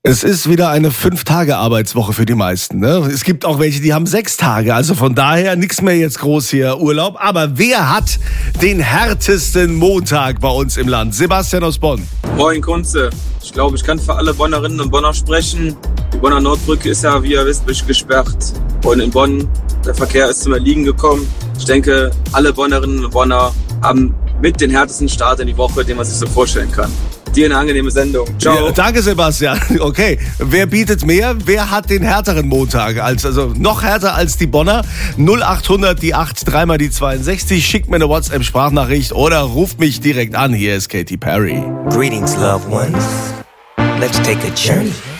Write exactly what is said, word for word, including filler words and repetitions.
Es ist wieder eine Fünf-Tage-Arbeitswoche für die meisten. Ne? Es gibt auch welche, die haben sechs Tage. Also von daher nichts mehr jetzt groß hier Urlaub. Aber wer hat den härtesten Montag bei uns im Land? Sebastian aus Bonn. Moin Kunze. Ich glaube, ich kann für alle Bonnerinnen und Bonner sprechen. Die Bonner Nordbrücke ist ja, wie ihr wisst, gesperrt. Und in Bonn, der Verkehr ist zum Erliegen gekommen. Ich denke, alle Bonnerinnen und Bonner haben mit den härtesten Start in die Woche, den man sich so vorstellen kann. Dir eine angenehme Sendung. Ciao. Ja, danke, Sebastian. Okay, wer bietet mehr? Wer hat den härteren Montag? Als, also noch härter als die Bonner? null achthundert, die acht, dreimal die zweiundsechzig. Schickt mir eine WhatsApp-Sprachnachricht oder ruft mich direkt an. Hier ist Katy Perry. Greetings, loved ones. Let's take a journey.